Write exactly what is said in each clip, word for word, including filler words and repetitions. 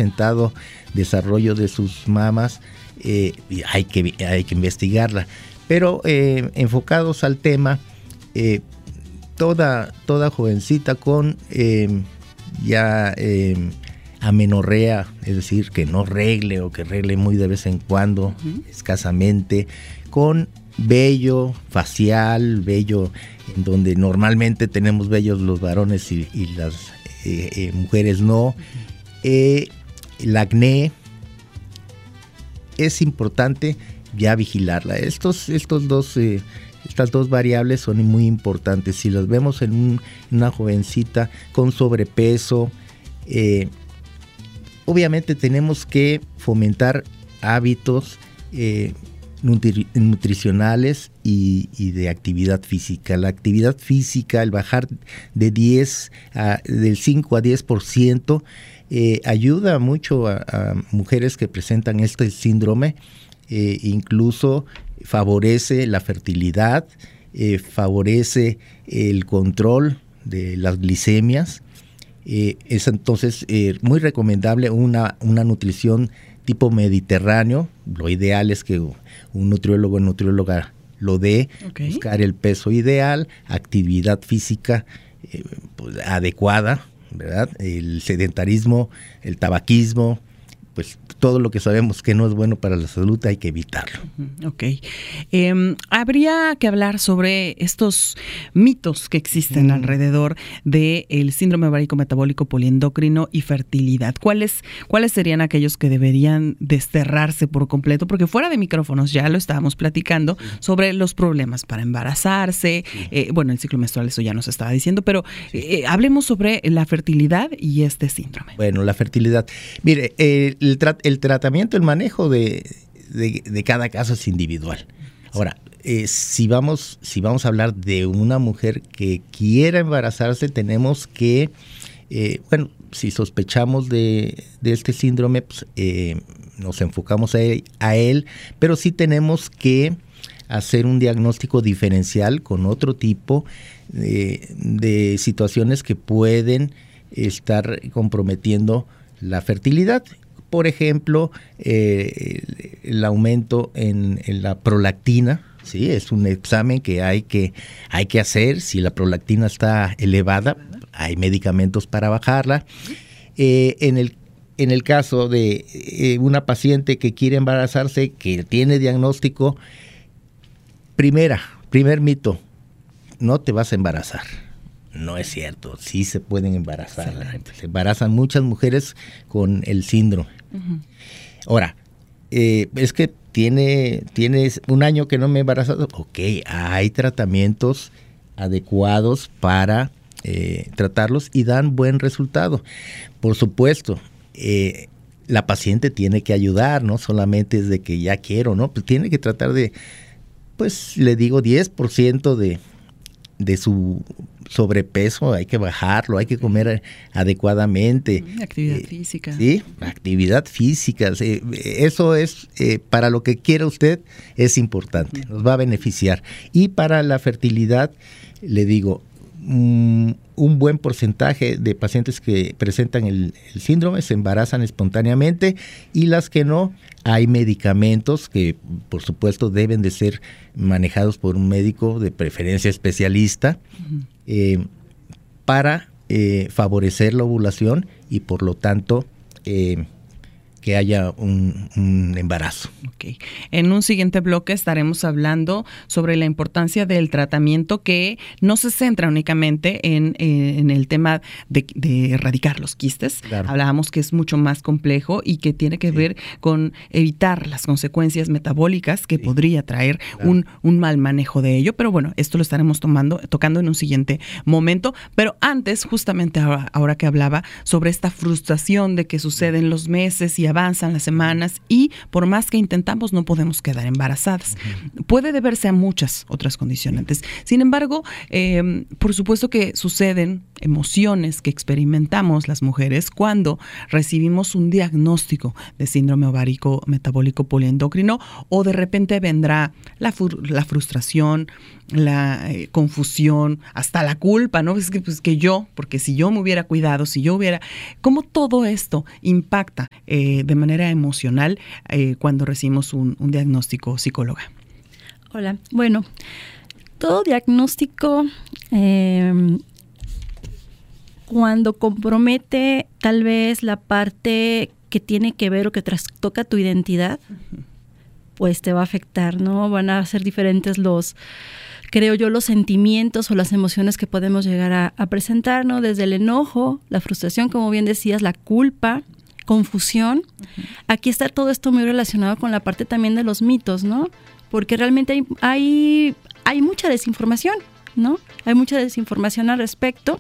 presentado desarrollo de sus mamas, eh, hay que, hay que investigarla. Pero eh, enfocados al tema, eh, toda, toda jovencita con eh, ya eh, amenorrea, es decir, que no regle o que regle muy de vez en cuando, uh-huh. escasamente, con vello facial, vello en donde normalmente tenemos vellos los varones y, y las eh, eh, mujeres no, eh, el acné, es importante ya vigilarla. Estos, estos dos, eh, estas dos variables son muy importantes. Si las vemos en un, una jovencita con sobrepeso, eh, obviamente tenemos que fomentar hábitos eh, nutri- nutricionales y, y de actividad física. La actividad física, el bajar de diez a, del cinco a diez por ciento, eh, ayuda mucho a, a mujeres que presentan este síndrome, eh, incluso favorece la fertilidad, eh, favorece el control de las glicemias. Eh, es entonces eh, muy recomendable una, una nutrición tipo mediterráneo. Lo ideal es que un nutriólogo o nutrióloga lo dé, okay. Buscar el peso ideal, actividad física eh, pues, adecuada, ¿verdad? El sedentarismo, el tabaquismo, pues todo lo que sabemos que no es bueno para la salud hay que evitarlo. Ok. Eh, habría que hablar sobre estos mitos que existen mm. alrededor del síndrome ovárico metabólico poliendocrino y fertilidad. ¿Cuáles, ¿Cuáles serían aquellos que deberían desterrarse por completo? Porque fuera de micrófonos ya lo estábamos platicando sí. sobre los problemas para embarazarse. Sí. Eh, bueno, el ciclo menstrual, eso ya nos estaba diciendo, pero sí. eh, hablemos sobre la fertilidad y este síndrome. Bueno, la fertilidad. Mire, eh, el, tra- el tratamiento, el manejo de, de, de cada caso es individual. Ahora, eh, si vamos, si vamos a hablar de una mujer que quiera embarazarse, tenemos que, eh, bueno, si sospechamos de, de este síndrome, pues, eh, nos enfocamos a él, a él, pero sí tenemos que hacer un diagnóstico diferencial con otro tipo de, de situaciones que pueden estar comprometiendo la fertilidad. Por ejemplo, eh, el, el aumento en, en la prolactina, ¿sí? Es un examen que hay que hay que hacer. Si la prolactina está elevada, hay medicamentos para bajarla. Eh, en el en el caso de eh, una paciente que quiere embarazarse, que tiene diagnóstico, primera, primer mito, no te vas a embarazar. No es cierto, sí se pueden embarazar. Sí. Se embarazan muchas mujeres con el síndrome. Uh-huh. Ahora, eh, es que tiene tienes un año que no me he embarazado. Ok, hay tratamientos adecuados para eh, tratarlos y dan buen resultado. Por supuesto, eh, la paciente tiene que ayudar, no solamente es de que ya quiero, ¿no? Pues tiene que tratar de, pues le digo, diez por ciento de, de su sobrepeso, hay que bajarlo, hay que comer adecuadamente. Actividad eh, física. Sí, actividad física. Sí, eso es, eh, para lo que quiera usted, es importante, nos va a beneficiar. Y para la fertilidad, le digo, um, un buen porcentaje de pacientes que presentan el, el síndrome se embarazan espontáneamente y las que no, hay medicamentos que por supuesto deben de ser manejados por un médico de preferencia especialista uh-huh. eh, para eh, favorecer la ovulación y por lo tanto eh, que haya un, un embarazo. Okay. En un siguiente bloque estaremos hablando sobre la importancia del tratamiento que no se centra únicamente en, en el tema de, de erradicar los quistes. Claro. Hablábamos que es mucho más complejo y que tiene que sí. ver con evitar las consecuencias metabólicas que sí. podría traer claro. un, un mal manejo de ello. Pero bueno, esto lo estaremos tomando, tocando en un siguiente momento. Pero antes, justamente ahora, ahora que hablaba sobre esta frustración de que suceden los meses y avanzan las semanas y por más que intentamos no podemos quedar embarazadas. Uh-huh. Puede deberse a muchas otras condicionantes. Sin embargo, eh, por supuesto que suceden emociones que experimentamos las mujeres cuando recibimos un diagnóstico de síndrome ovárico metabólico poliendocrino o de repente vendrá la, fr- la frustración, la eh, confusión, hasta la culpa, ¿no? Es que, pues, que yo, porque si yo me hubiera cuidado, si yo hubiera... ¿Cómo todo esto impacta eh, de manera emocional eh, cuando recibimos un, un diagnóstico, psicóloga? Hola, bueno, todo diagnóstico... Eh, cuando compromete tal vez la parte que tiene que ver o que trastoca tu identidad, pues te va a afectar, ¿no? Van a ser diferentes los, creo yo, los sentimientos o las emociones que podemos llegar a, a presentar, ¿no? Desde el enojo, la frustración, como bien decías, la culpa, confusión. Uh-huh. Aquí está todo esto muy relacionado con la parte también de los mitos, ¿no? Porque realmente hay, hay, hay mucha desinformación, ¿no? Hay mucha desinformación al respecto.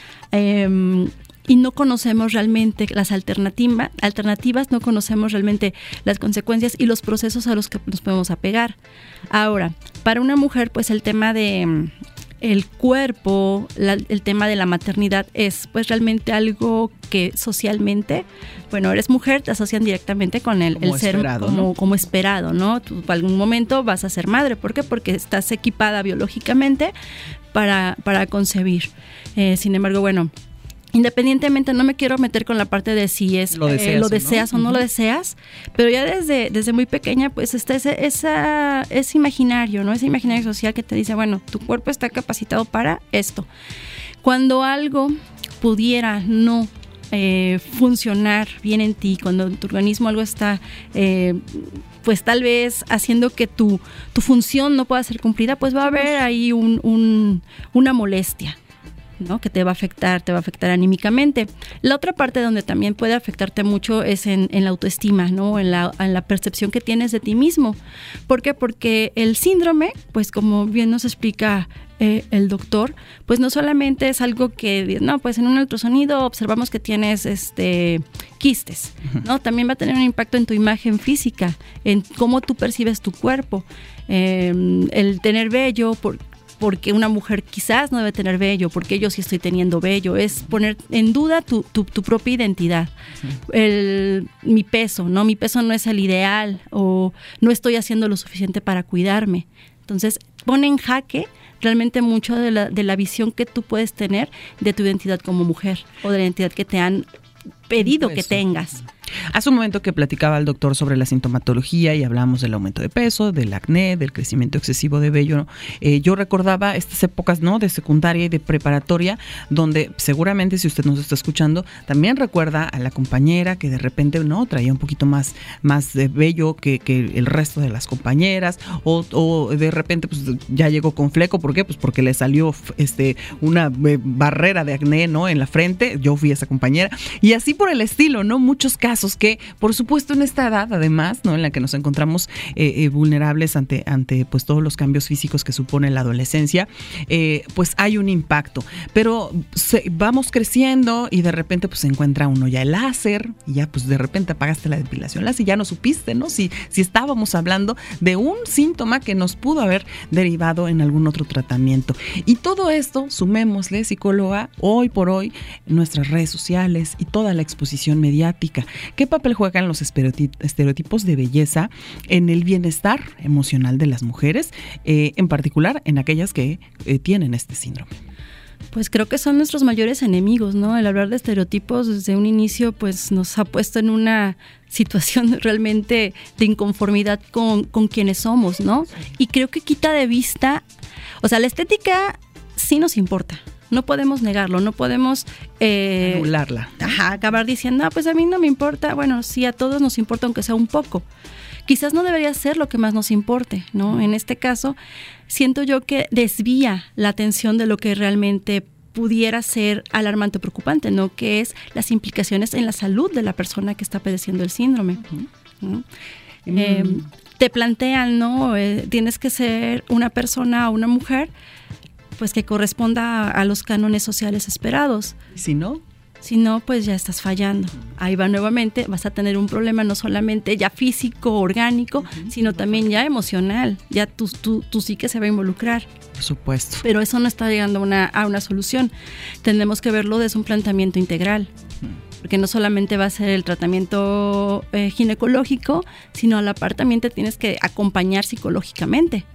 Eh, y no conocemos realmente las alternativa, alternativas, no conocemos realmente las consecuencias y los procesos a los que nos podemos apegar. Ahora, para una mujer, pues el tema de el cuerpo, la, el tema de la maternidad es pues realmente algo que socialmente, bueno, eres mujer, te asocian directamente con el, el ser esperado, como, ¿no? como esperado, ¿no? Tú en algún momento vas a ser madre. ¿Por qué? Porque estás equipada biológicamente para, para concebir. Eh, sin embargo, bueno, independientemente, no me quiero meter con la parte de si es lo deseas, eh, lo deseas o no, o no uh-huh. lo deseas, pero ya desde, desde muy pequeña, pues está ese, esa, ese imaginario, ¿no? Ese imaginario social que te dice, bueno, tu cuerpo está capacitado para esto. Cuando algo pudiera no eh, funcionar bien en ti, cuando en tu organismo algo está... Eh, pues tal vez haciendo que tu, tu función no pueda ser cumplida, pues va a haber ahí un, un, una molestia, ¿no? Que te va a afectar, te va a afectar anímicamente. La otra parte donde también puede afectarte mucho es en, en la autoestima, ¿no? En la, en la percepción que tienes de ti mismo. ¿Por qué? Porque el síndrome, pues como bien nos explica eh, el doctor, pues no solamente es algo que, no, pues en un ultrasonido observamos que tienes este quistes, ¿no? También va a tener un impacto en tu imagen física, en cómo tú percibes tu cuerpo, eh, el tener vello, por porque una mujer quizás no debe tener vello, porque yo sí estoy teniendo vello, es poner en duda tu, tu, tu propia identidad. Sí. El, mi peso, ¿no? Mi peso no es el ideal o no estoy haciendo lo suficiente para cuidarme. Entonces, pone en jaque realmente mucho de la, de la visión que tú puedes tener de tu identidad como mujer o de la identidad que te han pedido que tengas. Hace un momento que platicaba el doctor sobre la sintomatología y hablábamos del aumento de peso, del acné, del crecimiento excesivo de vello, ¿no? Eh, yo recordaba estas épocas, ¿no? De secundaria y de preparatoria, donde seguramente si usted nos está escuchando, también recuerda a la compañera que de repente, ¿no? Traía un poquito más, más de vello que, que el resto de las compañeras, o, o de repente pues ya llegó con fleco. ¿Por qué? Pues porque le salió este, una barrera de acné, ¿no? En la frente. Yo fui esa compañera. Y así por el estilo, ¿no? Muchos casos que, por supuesto, en esta edad, además, ¿no? En la que nos encontramos eh, eh, vulnerables ante, ante pues todos los cambios físicos que supone la adolescencia, eh, pues hay un impacto. Pero se, vamos creciendo y de repente pues se encuentra uno ya el láser y ya pues de repente apagaste la depilación láser y ya no supiste, ¿no? Si, si estábamos hablando de un síntoma que nos pudo haber derivado en algún otro tratamiento. Y todo esto, sumémosle, psicóloga, hoy por hoy, nuestras redes sociales y toda la exposición mediática. ¿Qué papel juegan los estereotipos de belleza en el bienestar emocional de las mujeres, eh, en particular en aquellas que eh, tienen este síndrome? Pues creo que son nuestros mayores enemigos, ¿no? El hablar de estereotipos desde un inicio pues nos ha puesto en una situación realmente de inconformidad con, con quienes somos, ¿no? Y creo que quita de vista, o sea, la estética sí nos importa. No podemos negarlo, no podemos... Eh, anularla. Ajá, acabar diciendo, ah, pues a mí no me importa. Bueno, sí, a todos nos importa, aunque sea un poco. Quizás no debería ser lo que más nos importe, ¿no? En este caso, siento yo que desvía la atención de lo que realmente pudiera ser alarmante o preocupante, ¿no? Que es las implicaciones en la salud de la persona que está padeciendo el síndrome. Uh-huh. ¿No? Mm. Eh, te plantean, ¿no? Eh, tienes que ser una persona o una mujer pues que corresponda a los cánones sociales esperados. Si no, si no, pues ya estás fallando. Ahí va nuevamente, vas a tener un problema no solamente ya físico, orgánico, uh-huh. sino también ya emocional. Ya tu, tu, tu psique se va a involucrar. Por supuesto. Pero eso no está llegando a una, a una solución. Tendremos que verlo desde un planteamiento integral. Uh-huh. Porque no solamente va a ser el tratamiento eh, ginecológico, sino a la par también te tienes que acompañar psicológicamente.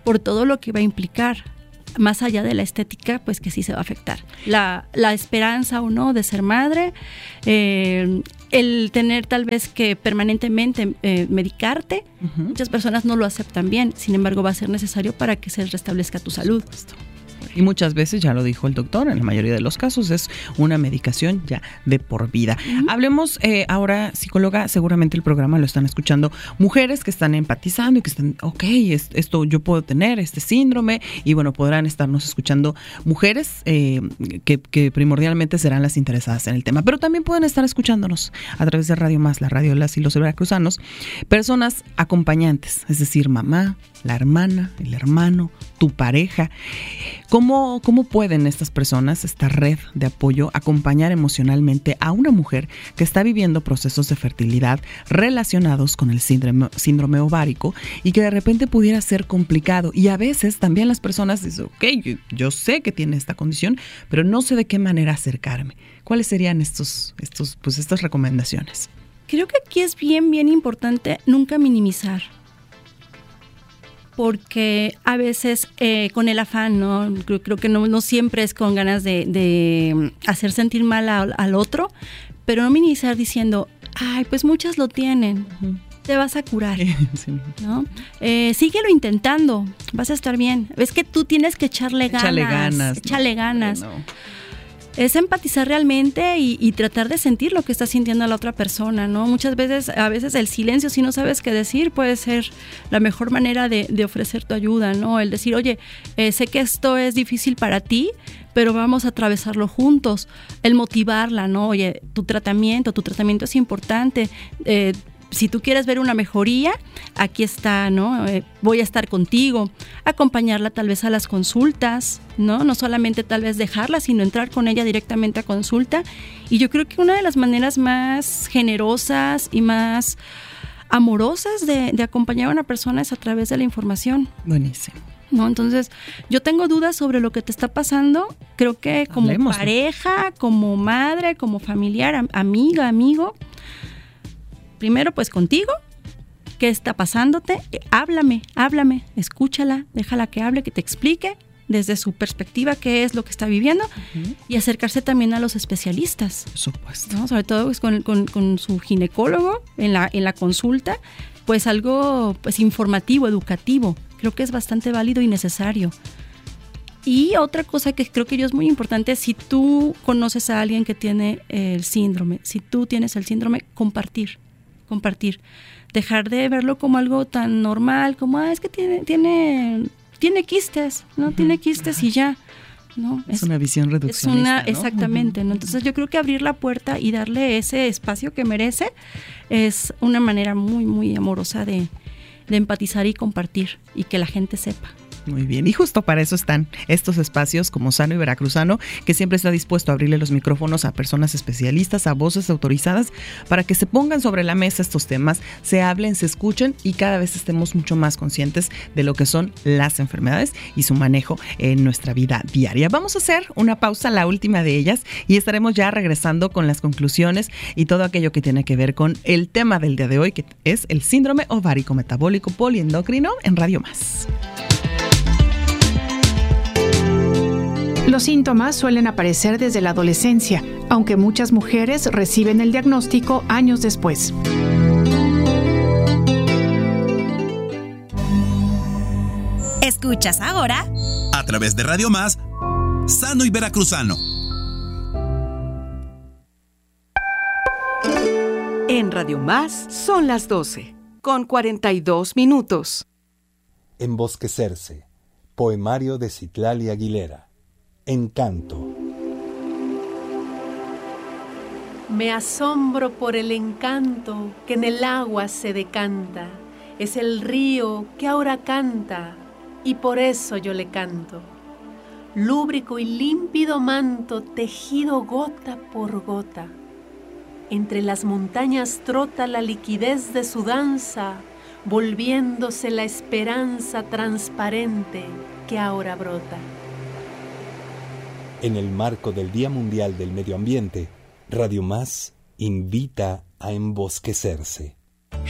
por todo lo que va a implicar. Más allá de la estética, pues que sí se va a afectar. La, la esperanza o no de ser madre, eh, el tener tal vez que permanentemente eh, medicarte, uh-huh. muchas personas no lo aceptan bien, sin embargo va a ser necesario para que se restablezca tu salud. Y muchas veces, ya lo dijo el doctor, en la mayoría de los casos es una medicación ya de por vida. Uh-huh. Hablemos eh, ahora, psicóloga, seguramente el programa lo están escuchando mujeres que están empatizando y que están, ok, es, esto yo puedo tener, este síndrome, y bueno, podrán estarnos escuchando mujeres eh, que, que primordialmente serán las interesadas en el tema, pero también pueden estar escuchándonos a través de Radio Más, la radio de las y los veracruzanos, personas acompañantes, es decir, mamá, la hermana, el hermano, tu pareja. ¿Cómo, ¿Cómo pueden estas personas, esta red de apoyo, acompañar emocionalmente a una mujer que está viviendo procesos de fertilidad relacionados con el síndrome, síndrome ovárico y que de repente pudiera ser complicado? Y a veces también las personas dicen, ok, yo, yo sé que tiene esta condición, pero no sé de qué manera acercarme. ¿Cuáles serían estos, estos, pues estas recomendaciones? Creo que aquí es bien, bien importante nunca minimizar. Porque a veces eh, con el afán, ¿no? Creo, creo que no, no siempre es con ganas de, de hacer sentir mal a, al otro, pero no minimizar diciendo, ay, pues muchas lo tienen, uh-huh. te vas a curar, sí. ¿no? Eh, síguelo intentando, vas a estar bien. Es que tú tienes que echarle ganas. Échale ganas. Échale no, ganas. No. Es empatizar realmente y, y tratar de sentir lo que está sintiendo la otra persona, ¿no? Muchas veces, a veces el silencio, si no sabes qué decir, puede ser la mejor manera de, de ofrecer tu ayuda, ¿no? El decir, oye, eh, sé que esto es difícil para ti, pero vamos a atravesarlo juntos. El motivarla, ¿no? Oye, tu tratamiento, tu tratamiento es importante. Eh, si tú quieres ver una mejoría, aquí está, ¿no? Eh, voy a estar contigo. Acompañarla tal vez a las consultas, ¿no? No solamente tal vez dejarla, sino entrar con ella directamente a consulta. Y yo creo que una de las maneras más generosas y más amorosas de, de acompañar a una persona es a través de la información. Buenísimo. ¿No? Entonces, yo tengo dudas sobre lo que te está pasando. Creo que como Hablemos, pareja, ¿no? como madre, como familiar, am- amiga, amigo, primero pues contigo, ¿qué está pasándote? Eh, háblame, háblame, escúchala, déjala que hable, que te explique desde su perspectiva qué es lo que está viviendo, uh-huh. y acercarse también a los especialistas. Por supuesto. ¿No? Sobre todo pues, con, con, con su ginecólogo en la, en la consulta, pues algo pues informativo, educativo. Creo que es bastante válido y necesario. Y otra cosa que creo que yo es muy importante, si tú conoces a alguien que tiene el síndrome, si tú tienes el síndrome, compartir. compartir, dejar de verlo como algo tan normal, como ah, es que tiene tiene tiene quistes, no uh-huh. tiene quistes y ya, no es, es una visión reduccionista, es una, ¿no? exactamente, uh-huh. ¿no? Entonces yo creo que abrir la puerta y darle ese espacio que merece es una manera muy muy amorosa de, de empatizar y compartir y que la gente sepa. Muy bien, y justo para eso están estos espacios como Sano y Veracruzano, que siempre está dispuesto a abrirle los micrófonos a personas especialistas, a voces autorizadas, para que se pongan sobre la mesa estos temas, se hablen, se escuchen y cada vez estemos mucho más conscientes de lo que son las enfermedades y su manejo en nuestra vida diaria. Vamos a hacer una pausa, la última de ellas, y estaremos ya regresando con las conclusiones y todo aquello que tiene que ver con el tema del día de hoy, que es el síndrome ovárico metabólico poliendocrino en Radio Más. Los síntomas suelen aparecer desde la adolescencia, aunque muchas mujeres reciben el diagnóstico años después. Escuchas ahora, a través de Radio Más, Sano y Veracruzano. En Radio Más son las doce, con cuarenta y dos minutos. Embosquecerse, poemario de Citlali Aguilera. Encanto. Me asombro por el encanto que en el agua se decanta. Es el río que ahora canta y por eso yo le canto. Lúbrico y límpido manto tejido gota por gota. Entre las montañas trota la liquidez de su danza, volviéndose la esperanza transparente que ahora brota. En el marco del Día Mundial del Medio Ambiente, Radio Más invita a embosquecerse.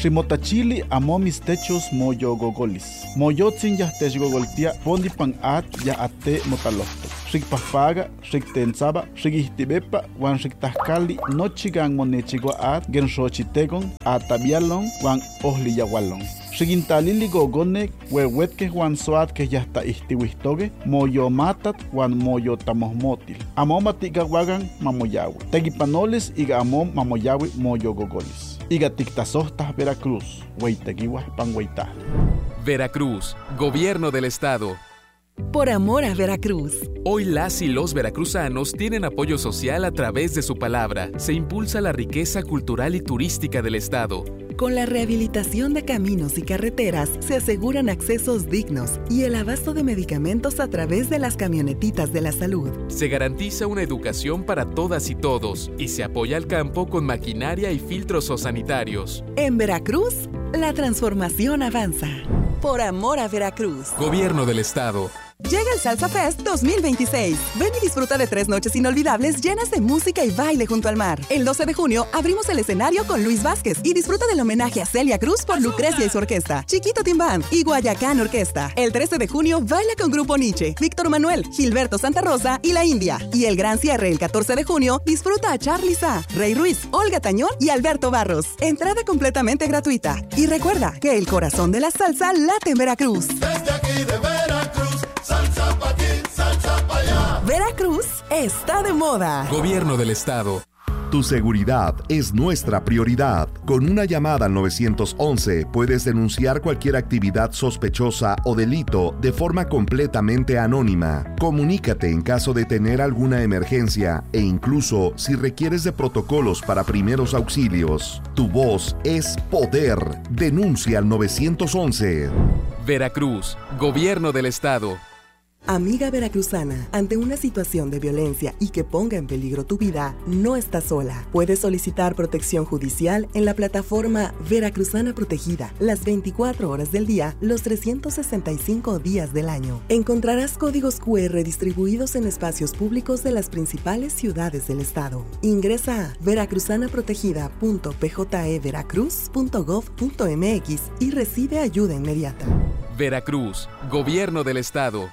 Rimotachili amo mis techos moyo gogolis. Moyotzin ya tech gogoltia pondi pan at ya ate motalofto. Rik papaga, rik tensaba, rik ihtibepa, wan rik tahkali, nochigan monechigua at, gen xochitegon, atabialon, wan ohli yagualon. Rigintalili gogone, huehuetke wan soat que ya está ihtiwistoge, moyo matat, wan moyo tamosmotil. Amom atiga wagan mamoyawe. Tegipanoles iga amom mamoyawe moyo gogolis. Iga tictasohtas Veracruz, hueitegiwa panhueita. Veracruz, Gobierno del Estado. Por amor a Veracruz. Hoy las y los veracruzanos tienen apoyo social a través de su palabra. Se impulsa la riqueza cultural y turística del Estado. Con la rehabilitación de caminos y carreteras se aseguran accesos dignos y el abasto de medicamentos a través de las camionetitas de la salud. Se garantiza una educación para todas y todos y se apoya al campo con maquinaria y filtros sanitarios. En Veracruz, la transformación avanza. Por amor a Veracruz. Gobierno del Estado. Llega el Salsa Fest dos mil veintiséis. Ven y disfruta de tres noches inolvidables llenas de música y baile junto al mar. El doce de junio abrimos el escenario con Luis Vázquez y disfruta del homenaje a Celia Cruz por Lucrecia y su orquesta, Chiquito Team Band y Guayacán Orquesta. El trece de junio baila con Grupo Nietzsche, Víctor Manuel, Gilberto Santa Rosa y La India. Y el gran cierre el catorce de junio disfruta a Charly Sa, Rey Ruiz, Olga Tañón y Alberto Barros. Entrada completamente gratuita. Y recuerda que el corazón de la salsa late en Veracruz. Desde aquí de Veracruz. Salsa pa' aquí, salsa pa' allá. Veracruz está de moda. Gobierno del Estado. Tu seguridad es nuestra prioridad. Con una llamada al nueve once puedes denunciar cualquier actividad sospechosa o delito de forma completamente anónima. Comunícate en caso de tener alguna emergencia e incluso si requieres de protocolos para primeros auxilios. Tu voz es poder. Denuncia al nueve once. Veracruz, Gobierno del Estado. Amiga veracruzana, ante una situación de violencia y que ponga en peligro tu vida, no estás sola. Puedes solicitar protección judicial en la plataforma Veracruzana Protegida, las veinticuatro horas del día, los trescientos sesenta y cinco días del año. Encontrarás códigos cu erre distribuidos en espacios públicos de las principales ciudades del estado. Ingresa a veracruzana protegida punto p j e veracruz punto gov punto m x y recibe ayuda inmediata. Veracruz, Gobierno del Estado.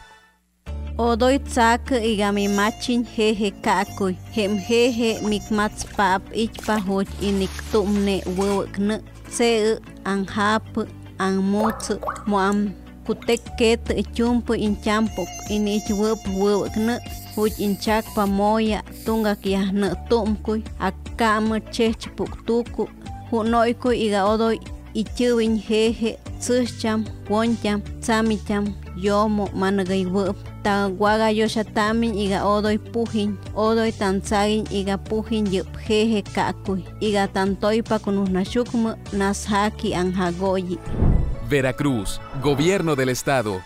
Odoy tsak igami machin jeje kakoy hem jeje mikmats pap ich pahoch inik tumne wewkne se anhap anmots moam kutek ket chumpo inchampo inich wep wewkne huch inchak pamoya tunga kiahne tumkoy akam chech puktuku hunoykoy iga odoy ichuwin jeje tsucham woncham tsamicham yomo managay wep ta guaga yoshatamin iga odoy pujin odoy tansagin iga pujin yup jeje kakuy iga tantoypa kunusnashukma nashaki anjagoyi. Veracruz, Gobierno del Estado.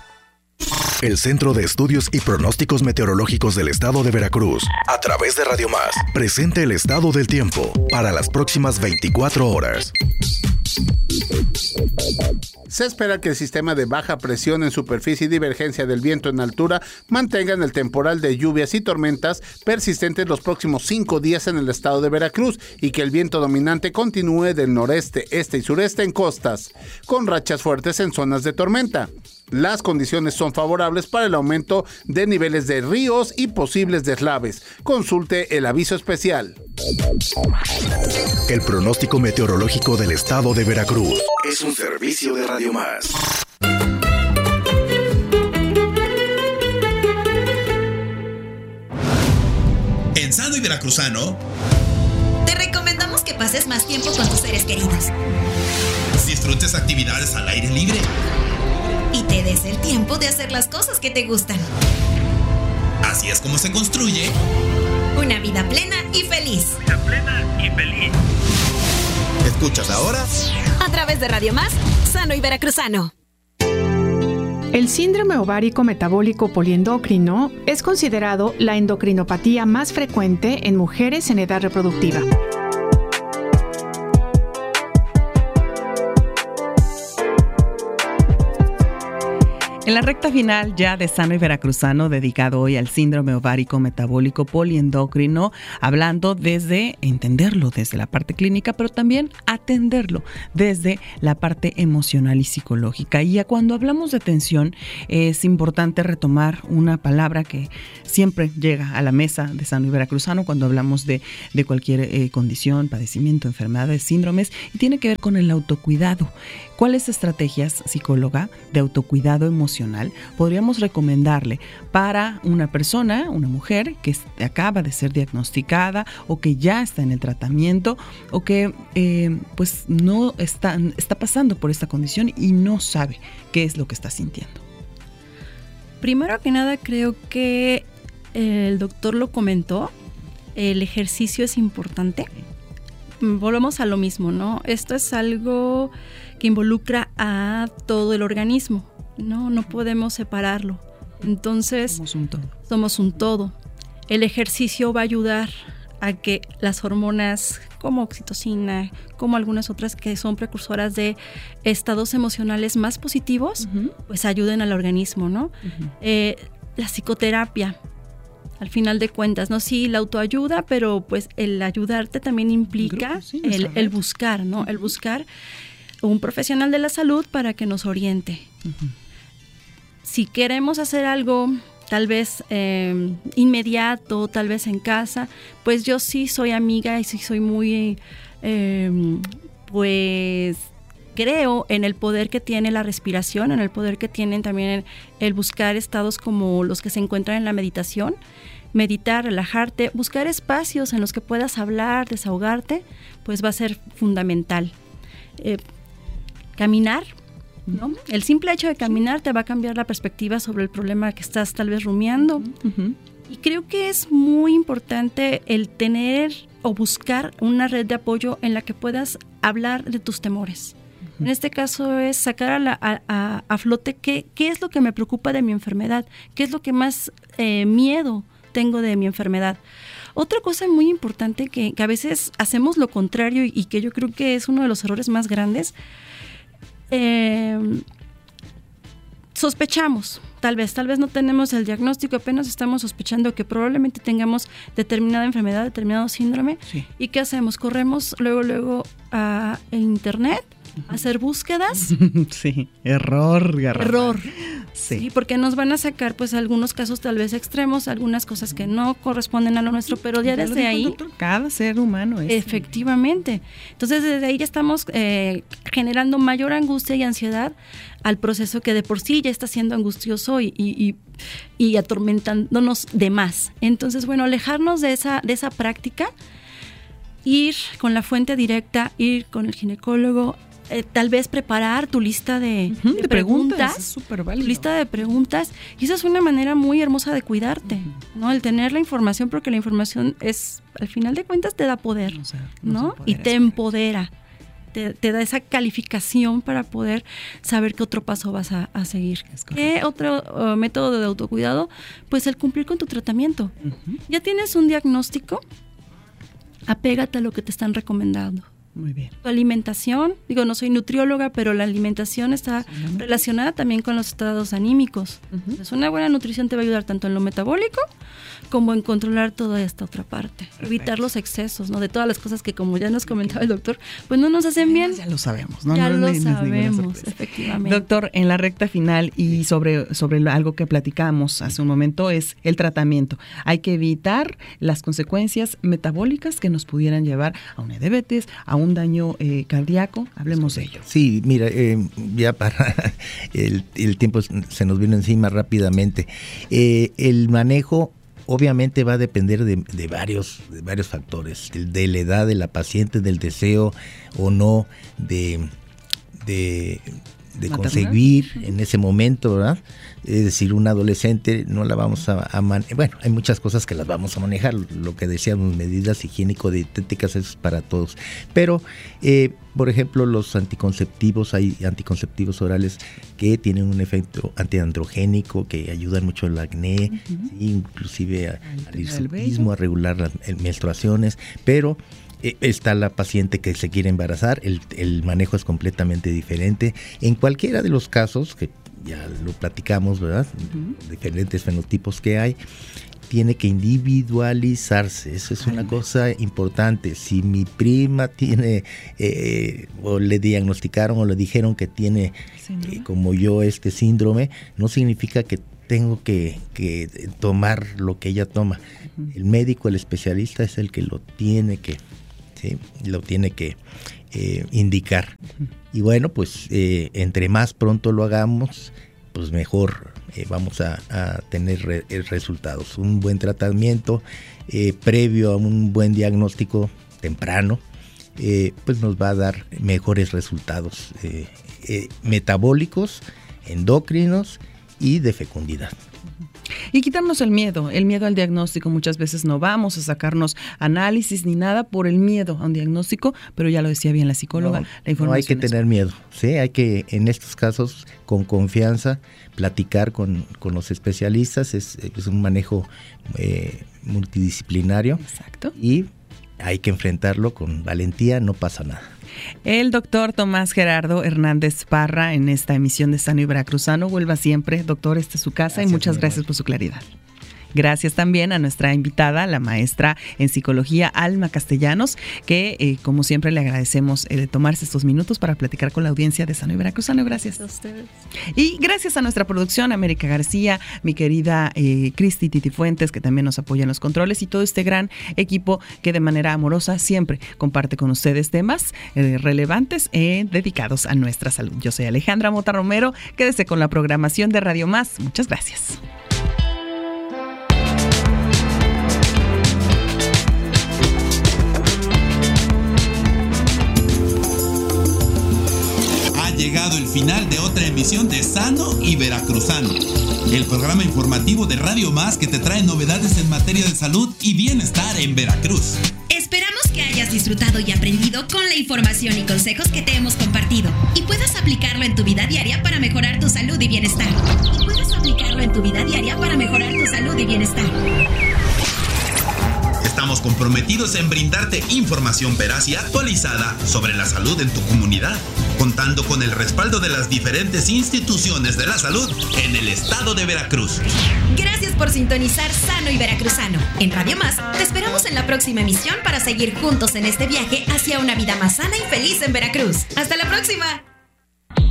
El Centro de Estudios y Pronósticos Meteorológicos del Estado de Veracruz, a través de Radio Más, presenta el estado del tiempo para las próximas veinticuatro horas. Se espera que el sistema de baja presión en superficie y divergencia del viento en altura mantengan el temporal de lluvias y tormentas persistentes los próximos cinco días en el estado de Veracruz y que el viento dominante continúe del noreste, este y sureste en costas, con rachas fuertes en zonas de tormenta. Las condiciones son favorables para el aumento de niveles de ríos y posibles deslaves. Consulte el aviso especial. El pronóstico meteorológico del estado de Veracruz es un servicio de Radio Más. En Sano y Veracruzano te recomendamos que pases más tiempo con tus seres queridos. Disfrutes actividades al aire libre. Y te des el tiempo de hacer las cosas que te gustan. Así es como se construye una vida plena y feliz. Vida plena y feliz. ¿Escuchas ahora? A través de Radio Más, Sano y Veracruzano. El síndrome ovárico metabólico poliendocrino es considerado la endocrinopatía más frecuente en mujeres en edad reproductiva. En la recta final ya de Sano y Veracruzano, dedicado hoy al síndrome ovárico metabólico poliendocrino, hablando desde entenderlo desde la parte clínica, pero también atenderlo desde la parte emocional y psicológica. Y ya cuando hablamos de tensión, es importante retomar una palabra que siempre llega a la mesa de Sano y Veracruzano cuando hablamos de, de cualquier eh, condición, padecimiento, enfermedades, síndromes, y tiene que ver con el autocuidado. ¿Cuáles estrategias, psicóloga, de autocuidado emocional podríamos recomendarle para una persona, una mujer que acaba de ser diagnosticada o que ya está en el tratamiento o que eh, pues no está, está pasando por esta condición y no sabe qué es lo que está sintiendo? Primero que nada, creo que el doctor lo comentó, el ejercicio es importante. Volvemos a lo mismo, ¿no? Esto es algo que involucra a todo el organismo, ¿no? No podemos separarlo. Entonces, somos un todo. Somos un todo. El ejercicio va a ayudar a que las hormonas como oxitocina, como algunas otras que son precursoras de estados emocionales más positivos, uh-huh. pues ayuden al organismo, ¿no? Uh-huh. Eh, la psicoterapia, al final de cuentas, ¿no? Sí, la autoayuda, pero pues el ayudarte también implica grupo, sí, el, el buscar, ¿no? Uh-huh. El buscar un profesional de la salud para que nos oriente. Uh-huh. Si queremos hacer algo tal vez eh, inmediato, tal vez en casa, pues yo sí soy amiga y sí soy muy, eh, pues creo en el poder que tiene la respiración, en el poder que tienen también el, el buscar estados como los que se encuentran en la meditación, meditar, relajarte, buscar espacios en los que puedas hablar, desahogarte, pues va a ser fundamental. Eh, caminar, ¿no? El simple hecho de caminar te va a cambiar la perspectiva sobre el problema que estás tal vez rumiando. Uh-huh. Y creo que es muy importante el tener o buscar una red de apoyo en la que puedas hablar de tus temores. Uh-huh. En este caso es sacar a, la, a, a, a flote qué, qué es lo que me preocupa de mi enfermedad, qué es lo que más eh, miedo tengo de mi enfermedad. Otra cosa muy importante que, que a veces hacemos lo contrario y, y que yo creo que es uno de los errores más grandes. Eh, sospechamos, tal vez, tal vez no tenemos el diagnóstico, apenas estamos sospechando que probablemente tengamos determinada enfermedad, determinado síndrome. Sí. ¿Y qué hacemos? Corremos luego, luego a internet, a hacer búsquedas. Sí, error, garrafal. Error. Sí. Sí, porque nos van a sacar pues algunos casos tal vez extremos, algunas cosas que no corresponden a lo nuestro, pero ya desde ahí... Doctor, cada ser humano es... Efectivamente. Entonces desde ahí ya estamos eh, generando mayor angustia y ansiedad al proceso que de por sí ya está siendo angustioso y, y, y, y atormentándonos de más. Entonces, bueno, alejarnos de esa, de esa práctica, ir con la fuente directa, ir con el ginecólogo, Eh, tal vez preparar tu lista de, uh-huh, de, de preguntas, preguntas es súper válido. Lista de preguntas, y esa es una manera muy hermosa de cuidarte, uh-huh. ¿no? El tener la información, porque la información es, al final de cuentas, te da poder, o sea, ¿no? Y te empodera, te, te da esa calificación para poder saber qué otro paso vas a, a seguir. ¿Qué otro uh, método de autocuidado? Pues el cumplir con tu tratamiento. Uh-huh. Ya tienes un diagnóstico, apégate a lo que te están recomendando. Muy bien. Tu alimentación, digo, no soy nutrióloga, pero la alimentación está sí, relacionada también con los estados anímicos. Uh-huh. Entonces, una buena nutrición te va a ayudar tanto en lo metabólico como en controlar toda esta otra parte. Perfecto. Evitar los excesos, ¿no? De todas las cosas que, como ya nos comentaba el doctor, pues no nos hacen bien. Ya lo sabemos, ¿no? Ya no, lo no, sabemos, efectivamente. Doctor, en la recta final y sobre, sobre algo que platicamos hace un momento es el tratamiento. Hay que evitar las consecuencias metabólicas que nos pudieran llevar a una diabetes, a un daño eh, cardíaco. Hablemos de ello. Sí, mira, eh, ya para el, el tiempo se nos vino encima rápidamente. Eh, el manejo obviamente va a depender de, de varios de varios factores, de, de la edad de la paciente, del deseo o no de de, de conseguir en ese momento, ¿verdad? Es decir, un adolescente no la vamos a, a manejar. Bueno, hay muchas cosas que las vamos a manejar. Lo que decíamos, medidas higiénico-dietéticas, es para todos. Pero, eh, por ejemplo, los anticonceptivos, hay anticonceptivos orales que tienen un efecto antiandrogénico, que ayudan mucho al acné, uh-huh. ¿sí? Inclusive a, al hirsutismo, a regular las menstruaciones. Pero eh, está la paciente que se quiere embarazar, el, el manejo es completamente diferente. En cualquiera de los casos, que ya lo platicamos, ¿verdad? Uh-huh. Diferentes fenotipos que hay. Tiene que individualizarse, eso es una cosa importante. Si mi prima tiene, eh, o le diagnosticaron o le dijeron que tiene, eh, como yo, este síndrome, no significa que tengo que, que tomar lo que ella toma. Uh-huh. El médico, el especialista es el que lo tiene que, ¿sí? lo tiene que eh, indicar. Uh-huh. Y bueno, pues eh, entre más pronto lo hagamos, pues mejor eh, vamos a, a tener re, resultados. Un buen tratamiento eh, previo a un buen diagnóstico temprano, eh, pues nos va a dar mejores resultados eh, eh, metabólicos, endocrinos y de fecundidad. Y quitarnos el miedo, el miedo al diagnóstico. Muchas veces no vamos a sacarnos análisis ni nada por el miedo a un diagnóstico, pero ya lo decía bien la psicóloga, no, la información. No hay que tener miedo, sí, hay que en estos casos con confianza platicar con, con los especialistas, es, es un manejo eh, multidisciplinario. Exacto. Y hay que enfrentarlo con valentía, no pasa nada. El doctor Tomás Gerardo Hernández Parra en esta emisión de Sano y Veracruzano. Vuelva siempre, doctor, esta es su casa. Gracias, y muchas gracias amor. por su claridad. Gracias también a nuestra invitada, la maestra en psicología Alma Castellanos, que eh, como siempre le agradecemos eh, de tomarse estos minutos para platicar con la audiencia de Sano y Veracruzano. Gracias. A ustedes. Y gracias a nuestra producción, América García, mi querida eh, Cristi Titi Fuentes, que también nos apoya en los controles, y todo este gran equipo que de manera amorosa siempre comparte con ustedes temas eh, relevantes eh, dedicados a nuestra salud. Yo soy Alejandra Mota Romero. Quédese con la programación de Radio Más. Muchas gracias. Llegado el final de otra emisión de Sano y Veracruzano, el programa informativo de Radio Más que te trae novedades en materia de salud y bienestar en Veracruz. Esperamos que hayas disfrutado y aprendido con la información y consejos que te hemos compartido y puedas aplicarlo en tu vida diaria para mejorar tu salud y bienestar. Y puedas aplicarlo en tu vida diaria para mejorar tu salud y bienestar. Estamos comprometidos en brindarte información veraz y actualizada sobre la salud en tu comunidad, contando con el respaldo de las diferentes instituciones de la salud en el estado de Veracruz. Gracias por sintonizar Sano y Veracruzano. En Radio Más te esperamos en la próxima emisión para seguir juntos en este viaje hacia una vida más sana y feliz en Veracruz. ¡Hasta la próxima!